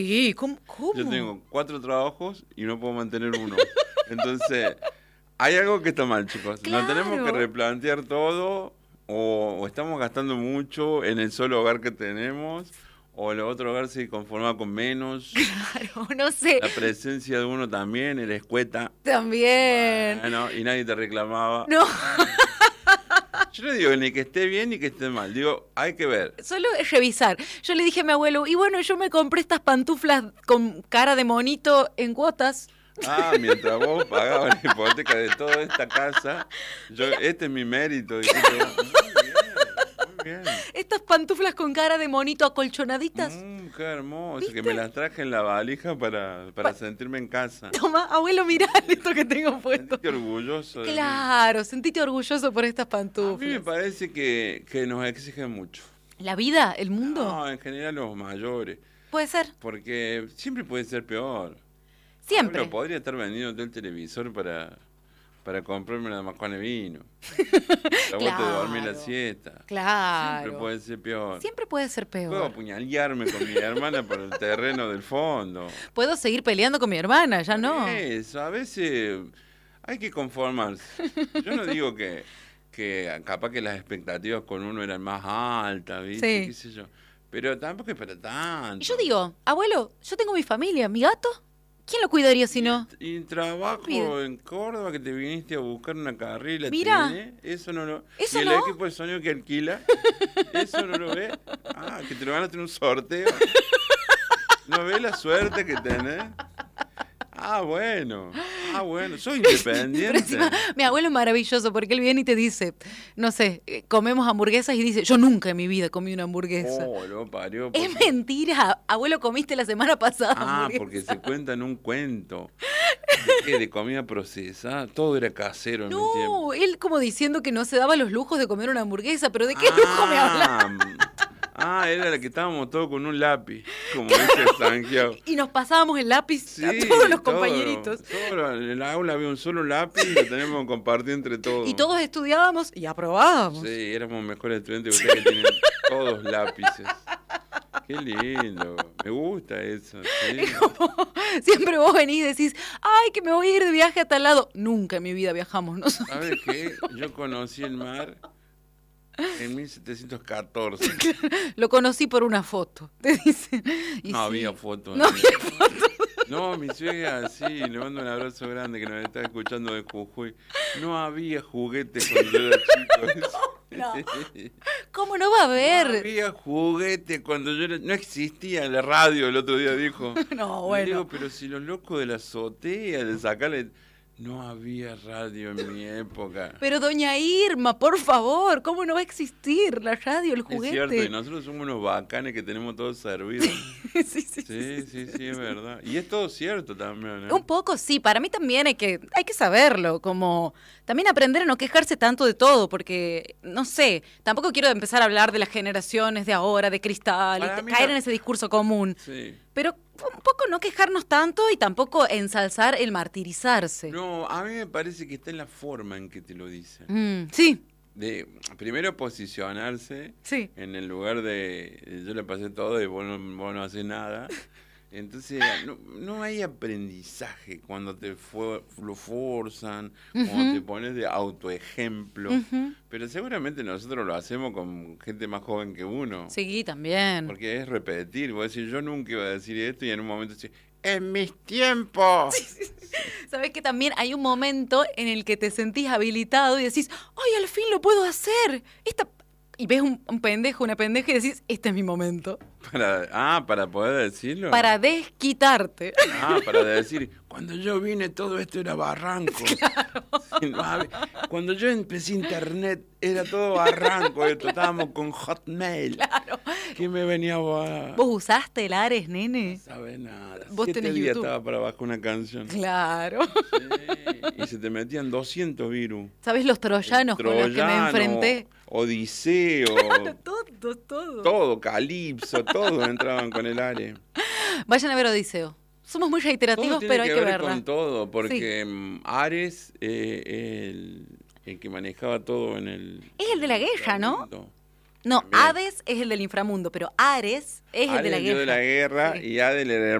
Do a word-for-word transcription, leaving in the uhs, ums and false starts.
Sí, ¿cómo? ¿Cómo? Yo tengo cuatro trabajos y no puedo mantener uno. Entonces, hay algo que está mal, chicos. Claro. Nos tenemos que replantear todo, o, o estamos gastando mucho en el solo hogar que tenemos, o el otro hogar se conforma con menos. Claro, no sé. La presencia de uno también era escueta. También. Bueno, y nadie te reclamaba. No. Yo no digo ni que esté bien ni que esté mal. Digo, hay que ver. Solo es revisar. Yo le dije a mi abuelo, y bueno, yo me compré estas pantuflas con cara de monito en cuotas. Ah, mientras vos pagabas la hipoteca de toda esta casa, yo, este es mi mérito. Dije yo, muy bien, muy bien. Estas pantuflas con cara de monito acolchonaditas. Mm, qué hermoso, ¿Viste? que me las traje en la valija para, para sentirme en casa. Toma, abuelo, mirá esto que tengo puesto. Sentí orgulloso de mí. Claro, sentite orgulloso por estas A mí me pantuflas. parece que, que nos exigen mucho. ¿La vida? ¿El mundo? No, en general los mayores. Puede ser. Porque siempre puede ser peor. Siempre. Bueno, podría estar vendiendo el televisor para, para comprarme una macana de vino. La vuelta de dormir la Claro. siesta. Claro. Siempre puede ser peor. Siempre puede ser Puedo peor. apuñalearme con mi hermana por el terreno del fondo. Puedo seguir peleando con mi hermana, ya no. Eso, a veces hay que conformarse. Yo no digo que, que capaz que las expectativas con uno eran más altas, ¿viste? Sí. ¿Qué sé yo? Pero tampoco es para tanto. Y yo digo, abuelo, yo tengo mi familia, mi gato, ¿quién lo cuidaría si no? Y trabajo Pide. en Córdoba, que te viniste a buscar una carrila, Mirá. tiene, eso no lo... ¿Eso y el no? equipo de sonido que alquila, eso no lo ve. Ah, que te lo van a tener un sorteo. ¿No ves la suerte que tenés? Ah, bueno. Ah, bueno. Soy Pero independiente. encima, mi abuelo es maravilloso porque él viene y te dice, no sé, eh, comemos hamburguesas y dice, yo nunca en mi vida comí una hamburguesa. Oh, lo parió. Es porque- mentira, abuelo, comiste la semana pasada Ah, hamburguesa. porque se cuentan un cuento. ¿De qué? De comida procesada. Todo era casero en mi tiempo. No, él como diciendo que no se daba los lujos de comer una hamburguesa, pero ¿de qué lujo me habla? Ah, era la que estábamos todos con un lápiz, como dice Santiago. Y nos pasábamos el lápiz Sí, a todos los todo, compañeritos. todo, en el aula había un solo lápiz y lo teníamos que compartir entre todos. Y todos estudiábamos y aprobábamos. Sí, éramos mejores estudiantes que ustedes que tienen todos lápices. Qué lindo, me gusta eso. Sí. Como siempre vos venís y decís, ay, que me voy a ir de viaje a tal lado. Nunca en mi vida viajamos nosotros. ¿Sabes qué? Yo conocí el mar en mil setecientos catorce. Lo conocí por una foto, te dicen. Y No sí, había fotos. No había foto. No, mi suegra, sí, le mando un abrazo grande que nos está escuchando de Jujuy. No había juguetes cuando yo era chico. No. ¿Cómo no va a No haber? había juguete cuando yo era... No existía la radio, el otro día dijo. No, Le bueno. digo, pero si los locos de la azotea, de sacarle... No había radio en mi época. Pero doña Irma, por favor, ¿cómo no va a existir la radio, el Es juguete? cierto, y nosotros somos unos bacanes que tenemos todo servido. sí, sí, sí, Sí, sí, sí, es verdad. Y es todo cierto también, ¿eh? Un poco sí, para mí también hay que, hay que saberlo, como también aprender a no quejarse tanto de todo, porque, no sé, tampoco quiero empezar a hablar de las generaciones de ahora, de cristal, y Para te- mí caer no- en ese discurso común, Sí. pero un poco no quejarnos tanto y tampoco ensalzar el martirizarse. No, a mí me parece que está en la forma en que te lo dicen. Mm, sí, De primero posicionarse sí. en el lugar de yo le pasé todo y vos no, vos no haces nada. Entonces no, no hay aprendizaje cuando te fue, lo forzan, cuando te pones de autoejemplo. Ujú. Pero seguramente nosotros lo hacemos con gente más joven que uno. Sí, también. Porque es repetir, vos decís, yo nunca iba a decir esto y en un momento decís, en mis tiempos. Sabes que también hay un momento en el que te sentís habilitado y decís, ¡ay, al fin lo puedo hacer! Esta... Y ves un, un pendejo, una pendeja y decís, este es mi momento. Para, ah, para poder decirlo. Para desquitarte. Ah, para decir, cuando yo vine todo esto era barranco. Sí, no había- cuando yo empecé internet era todo barranco esto, estábamos con Hotmail. Claro. ¿Qué me venía a... ¿Vos usaste el Ares, nene? No sabe nada. Vos Siete tenés días YouTube. estaba para bajar una canción. Claro. Sí, y se te metían doscientos virus. ¿Sabes los troyanos con los que me Troyano, enfrenté? Odiseo, Todo, todo. todo, Calipso, todos entraban con el Ares. Vayan a ver Odiseo. Somos muy reiterativos, Todo tiene pero hay que, que ver verla. con todo, porque mm, Ares, eh, el, el que manejaba todo en el... Es el de la guerra, ¿no? mundo. No, También. Hades es el del inframundo, pero Ares es el Hades de la el dios guerra. de la guerra Sí. y Hades el